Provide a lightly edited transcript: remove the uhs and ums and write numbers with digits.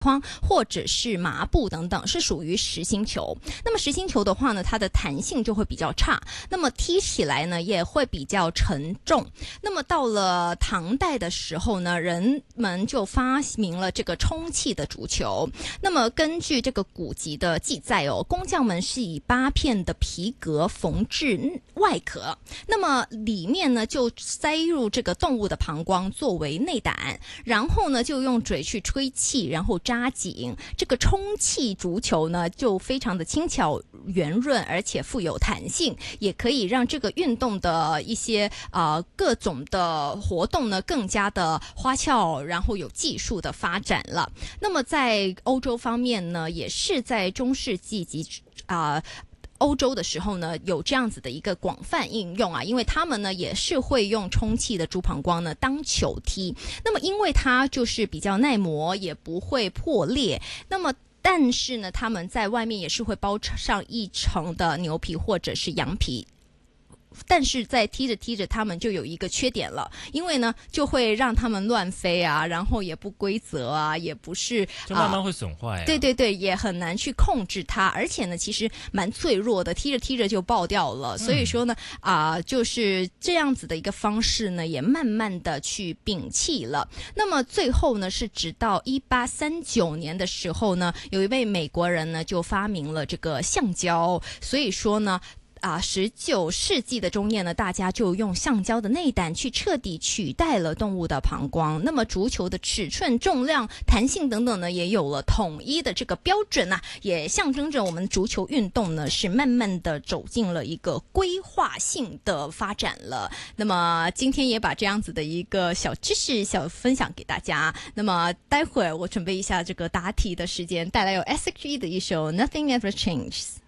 框或者是麻布等等，是属于实心球。那么实心球的话呢，它的弹性就会比较差，那么踢起来呢也会比较沉重。那么到了唐代的时候呢，人们就发明了这个充气的足球。那么根据这个古籍的记载哦，工匠们是以8片的皮革缝制外壳，那么里面呢就塞入这个动物的膀胱作为内胆，然后呢就用嘴去吹气，然后扎紧。这个充气足球呢就非常的轻巧圆润，而且富有弹性，也可以让这个运动的一些各种的活动呢更加的花俏，然后有技术的发展了。那么在欧洲方面呢，也是在中世纪及欧洲的时候呢，有这样子的一个广泛应用啊，因为他们呢也是会用充气的猪膀胱呢当球踢。那么因为它就是比较耐磨，也不会破裂，那么但是呢，他们在外面也是会包上一层的牛皮或者是羊皮。但是在踢着踢着，他们就有一个缺点了，因为呢就会让他们乱飞啊，然后也不规则啊，也不是就慢慢会损坏对对对，也很难去控制它，而且呢其实蛮脆弱的，踢着踢着就爆掉了。所以说呢就是这样子的一个方式呢，也慢慢的去摒弃了。那么最后呢，是直到1839年的时候呢，有一位美国人呢就发明了这个橡胶，所以说呢19世纪的中叶呢，大家就用橡胶的内胆去彻底取代了动物的膀胱。那么足球的尺寸、重量、弹性等等呢，也有了统一的这个标准啊，也象征着我们足球运动呢是慢慢的走进了一个规划性的发展了。那么今天也把这样子的一个小知识小分享给大家。那么待会儿我准备一下这个答题的时间，带来有 S.H.E 的一首 Nothing Ever Changes。